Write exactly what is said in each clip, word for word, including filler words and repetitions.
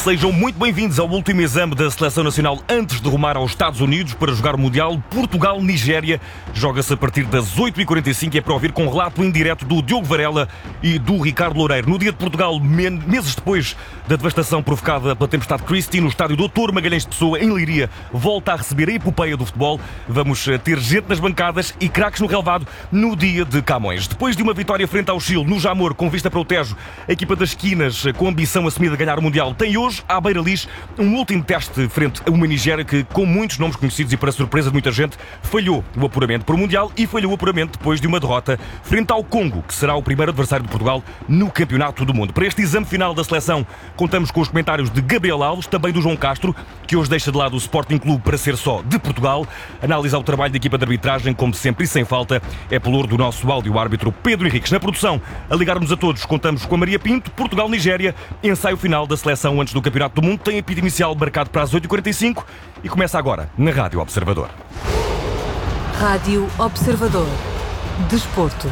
Sejam muito bem-vindos ao último exame da Seleção Nacional antes de rumar aos Estados Unidos para jogar o Mundial. Portugal-Nigéria joga-se a partir das oito e quarenta e cinco e é para ouvir com relato em direto do Diogo Varela e do Ricardo Loureiro. No dia de Portugal, meses depois da devastação provocada pela tempestade Christie, no estádio doutor Magalhães de Pessoa, em Leiria, volta a receber a epopeia do futebol. Vamos ter gente nas bancadas e craques no relvado no dia de Camões. Depois de uma vitória frente ao Chile, no Jamor, com vista para o Tejo, a equipa das esquinas, com ambição assumida de ganhar o Mundial, tem hoje, à beira-lis, um último teste frente a uma Nigéria que, com muitos nomes conhecidos e para surpresa de muita gente, falhou o apuramento para o Mundial e falhou o apuramento depois de uma derrota frente ao Congo, que será o primeiro adversário de Portugal no Campeonato do Mundo. Para este exame final da seleção, contamos com os comentários de Gabriel Alves, também do João Castro, que hoje deixa de lado o Sporting Clube para ser só de Portugal. Análise ao trabalho da equipa de arbitragem, como sempre e sem falta, é pelour do nosso áudio-árbitro Pedro Henriques. Na produção, a ligar-nos a todos, contamos com a Maria Pinto. Portugal-Nigéria, ensaio final da seleção antes do Campeonato do Mundo, tem apito inicial marcado para as oito e quarenta e cinco e começa agora na Rádio Observador. Rádio Observador. Desporto.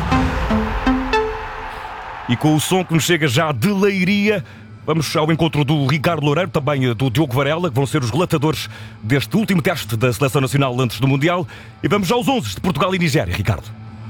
E com o som que nos chega já de Leiria, vamos ao encontro do Ricardo Loureiro, também do Diogo Varela, que vão ser os relatadores deste último teste da Seleção Nacional antes do Mundial. E vamos aos onze de Portugal e Nigéria, Ricardo.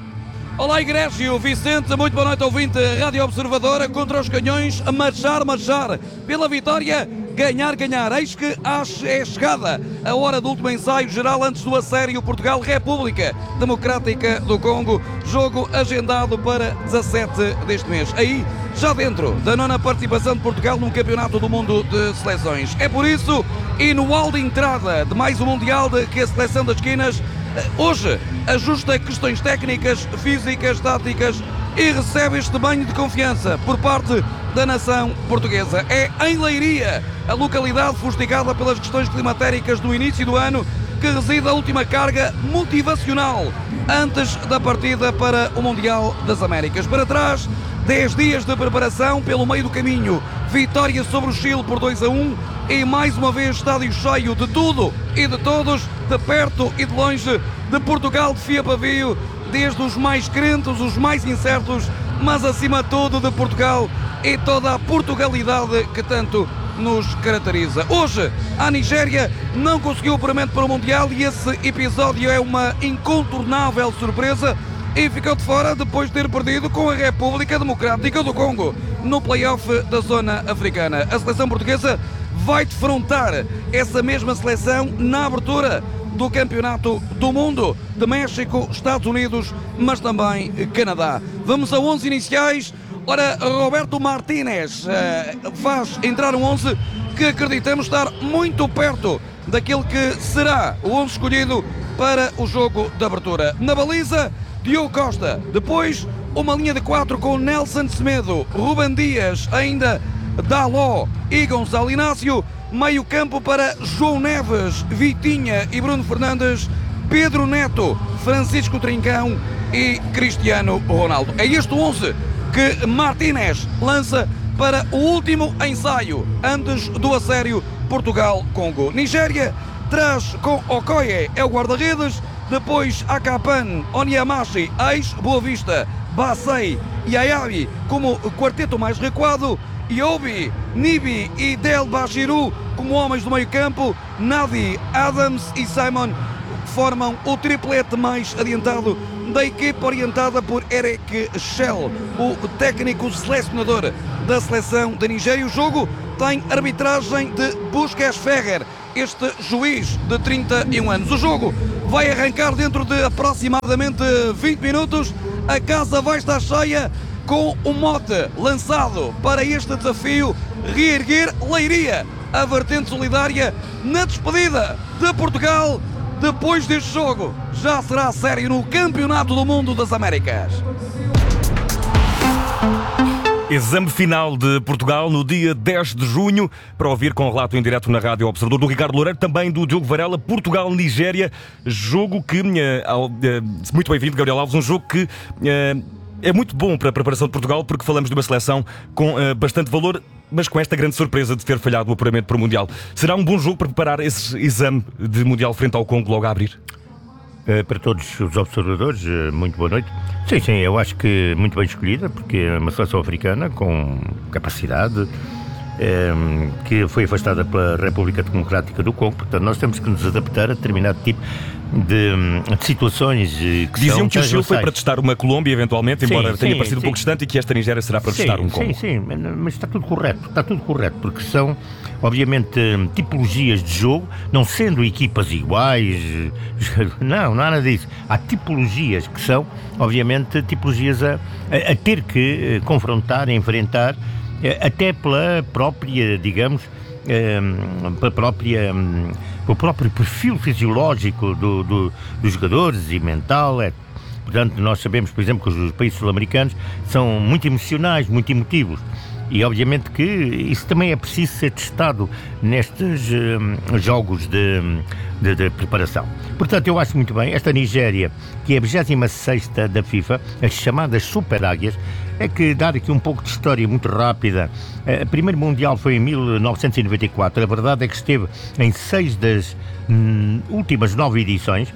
Olá, Igrégio, Vicente, muito boa noite, ouvinte. Rádio Observadora contra os canhões, a marchar, marchar. Pela vitória, ganhar, ganhar. Eis que é chegada a hora do último ensaio geral antes do assério Portugal-República Democrática do Congo. Jogo agendado para dezassete deste mês. Aí, já dentro da nona participação de Portugal num Campeonato do Mundo de Seleções. É por isso, e no hall de entrada de mais um Mundial de que a Seleção das Esquinas hoje ajusta questões técnicas, físicas, táticas e recebe este banho de confiança por parte da nação portuguesa. É em Leiria, a localidade fustigada pelas questões climatéricas do início do ano, que reside a última carga motivacional antes da partida para o Mundial das Américas. Para trás, dez dias de preparação, pelo meio do caminho, vitória sobre o Chile por dois a um e mais uma vez estádio cheio de tudo e de todos, de perto e de longe, de Portugal de fio a pavio, desde os mais crentes, os mais incertos, mas acima de tudo de Portugal e toda a Portugalidade que tanto nos caracteriza. Hoje, a Nigéria não conseguiu o apuramento para o Mundial e esse episódio é uma incontornável surpresa e ficou de fora depois de ter perdido com a República Democrática do Congo no play-off da zona africana. A seleção portuguesa vai defrontar essa mesma seleção na abertura do Campeonato do Mundo de México, Estados Unidos, mas também Canadá. Vamos a onze iniciais. Ora, Roberto Martínez uh, faz entrar um onze que acreditamos estar muito perto daquele que será o onze escolhido para o jogo de abertura. Na baliza, Diogo Costa. Depois, uma linha de quatro com Nelson Semedo, Ruben Dias, ainda Dalot e Gonçalo Inácio. Meio campo para João Neves, Vitinha e Bruno Fernandes, Pedro Neto, Francisco Trincão e Cristiano Ronaldo. É este o onze que Martínez lança para o último ensaio antes do assério Portugal-Congo. Nigéria traz com Okoye, é o guarda-redes, depois Akapan, Onyemachi, ex-Boa Vista, Bassei e Ayabi como quarteto mais recuado, Iobi, Nibi e Del Bashiru como homens do meio campo, Nadi, Adams e Simon formam o triplete mais adiantado da equipa orientada por Eric Shell, o técnico selecionador da seleção da Nigéria. O jogo tem arbitragem de Busquets Ferrer, este juiz de trinta e um anos. O jogo vai arrancar dentro de aproximadamente vinte minutos. A casa vai estar cheia com o mote lançado para este desafio: reerguer Leiria, a vertente solidária na despedida de Portugal. Depois deste jogo, já será sério no Campeonato do Mundo das Américas. Exame final de Portugal no dia dez de junho, para ouvir com relato em direto na Rádio Observador do Ricardo Loureiro, também do Diogo Varela. Portugal-Nigéria, jogo que, muito bem-vindo, Gabriel Alves, um jogo que é muito bom para a preparação de Portugal, porque falamos de uma seleção com bastante valor, mas com esta grande surpresa de ter falhado o apuramento para o Mundial. Será um bom jogo para preparar esse exame de Mundial frente ao Congo logo a abrir? Uh, para todos os observadores, uh, muito boa noite. Sim, sim, eu acho que muito bem escolhida, porque é uma seleção africana com capacidade, um, que foi afastada pela República Democrática do Congo. Portanto, nós temos que nos adaptar a determinado tipo de, de situações que Diziam são que o Chile foi transversais. para testar uma Colômbia, eventualmente, embora Sim, tenha sim, parecido um sim. pouco distante, e que esta Nigéria será para testar um Congo. Sim, sim, mas está tudo correto, está tudo correto, porque são, obviamente, tipologias de jogo, não sendo equipas iguais, não, nada disso. Há tipologias que são, obviamente, tipologias a, a, a ter que confrontar, enfrentar, até pela própria, digamos, pela própria, pelo próprio perfil fisiológico do, do, dos jogadores e mental. É. Portanto, nós sabemos, por exemplo, que os países sul-americanos são muito emocionais, muito emotivos. E, obviamente, que isso também é preciso ser testado nestes uh, jogos de, de, de preparação. Portanto, eu acho muito bem. Esta Nigéria, que é a vigésima sexta da FIFA, as chamadas Super Águias, é que, dar aqui um pouco de história muito rápida, uh, o primeiro Mundial foi em mil novecentos e noventa e quatro. A verdade é que esteve em seis das hum, últimas nove edições.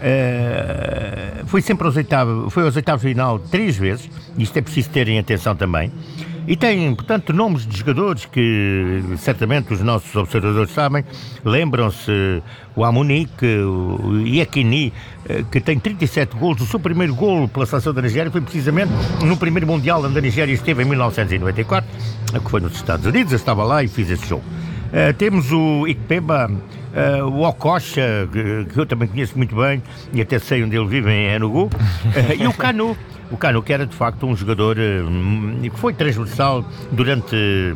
Uh, foi sempre aos oitavos, foi aos oitavos de final três vezes. Isto é preciso terem atenção também. E tem, portanto, nomes de jogadores que certamente os nossos observadores sabem. Lembram-se o Amunique, o Iekini, que tem trinta e sete golos. O seu primeiro golo pela seleção da Nigéria foi precisamente no primeiro Mundial onde a Nigéria esteve em mil novecentos e noventa e quatro, que foi nos Estados Unidos. Eu estava lá e fiz esse jogo. Uh, temos o Ikpeba, uh, o Okocha, que, que eu também conheço muito bem e até sei onde ele vive, em Enugu, uh, e o Kanu. O Kanu, que era de facto um jogador uh, que foi transversal durante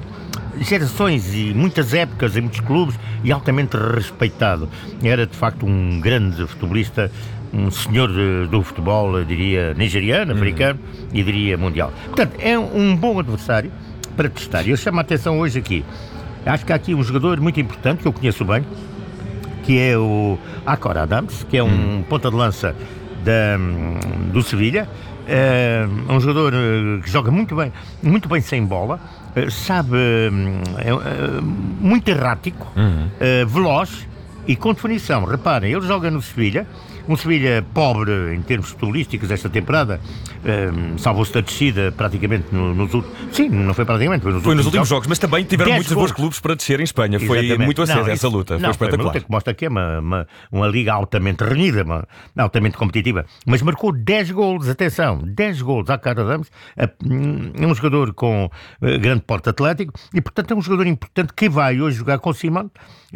gerações e muitas épocas em muitos clubes e altamente respeitado. Era de facto um grande futebolista, um senhor de, do futebol, eu diria nigeriano, africano uhum. e diria mundial. Portanto, é um bom adversário para testar. E eu chamo a atenção hoje aqui. Acho que há aqui um jogador muito importante, que eu conheço bem, que é o Akor Adams, que é um hum. ponta de lança da, do Sevilha. É um jogador que joga muito bem, muito bem sem bola, sabe, é, é muito errático, uhum. é, veloz e com definição. Reparem, ele joga no Sevilha, um Sevilha pobre em termos futebolísticos esta temporada, um, salvou-se da descida praticamente no, nos últimos... Sim, não foi praticamente, foi nos, foi últimos, nos últimos jogos, mas também tiveram muitos gols. bons clubes para descer em Espanha. Exatamente. Foi muito acesa essa luta, não, foi espetacular. Foi uma luta que mostra que é uma, uma, uma liga altamente renhida, uma, altamente competitiva, mas marcou dez golos, atenção, dez golos à cara Adams. É um jogador com uh, grande porte atlético e, portanto, é um jogador importante que vai hoje jogar com o Simão,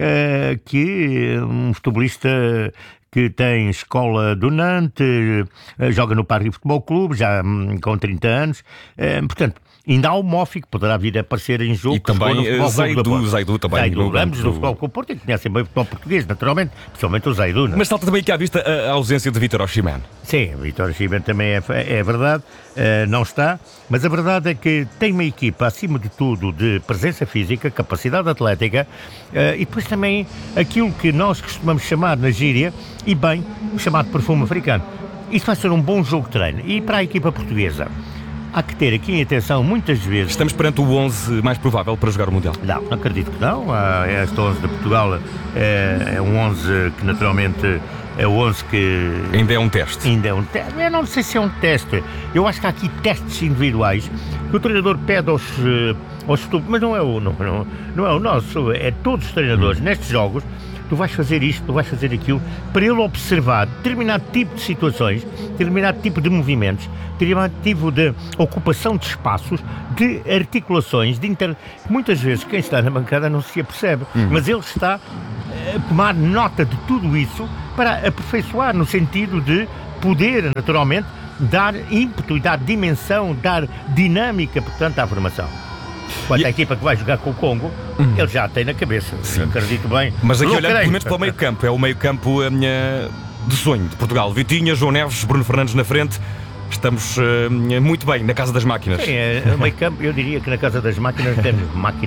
uh, que é um futebolista que tem escola do Nantes, joga no Paris Futebol Clube, já hum, com trinta anos, eh, portanto, ainda há o Mofi que poderá vir a aparecer em jogo. E também o Zaidu, Zaidu também. Zaidu, ambos do Futebol Clube Porto, e conhecem bem o futebol português, naturalmente, principalmente o Zaidu. Não? Mas salta também aqui à vista a, a ausência de Vítor Osimhen. Sim, o Vítor Osimhen também é, é verdade, uh, não está, mas a verdade é que tem uma equipa, acima de tudo, de presença física, capacidade atlética, uh, e depois também aquilo que nós costumamos chamar na gíria, e bem, o chamado perfume africano. Isto vai ser um bom jogo de treino. E para a equipa portuguesa, há que ter aqui em atenção muitas vezes... Estamos perante o onze mais provável para jogar o Mundial? Não, não acredito que não. Este onze de Portugal é, é um onze que naturalmente é o onze que... Ainda é um teste. Ainda é um teste. Eu não sei se é um teste. Eu acho que há aqui testes individuais que o treinador pede aos, aos mas não é, o, não, não, não é o nosso, é todos os treinadores. Hum. Nestes jogos, tu vais fazer isto, tu vais fazer aquilo, para ele observar determinado tipo de situações, determinado tipo de movimentos, determinado tipo de ocupação de espaços, de articulações, de inter... muitas vezes quem está na bancada não se apercebe, uhum. mas ele está a tomar nota de tudo isso para aperfeiçoar, no sentido de poder, naturalmente, dar ímpeto e dar dimensão, dar dinâmica, portanto, à formação. Quanto à equipa que vai jogar com o Congo, hum. ele já tem na cabeça, acredito bem. Mas aqui olhando pelo menos para o meio campo, é o meio campo a minha... de sonho de Portugal. Vitinha, João Neves, Bruno Fernandes na frente. Estamos uh, muito bem na casa das máquinas. Sim, é, o meio campo, eu diria que na casa das máquinas temos máquinas.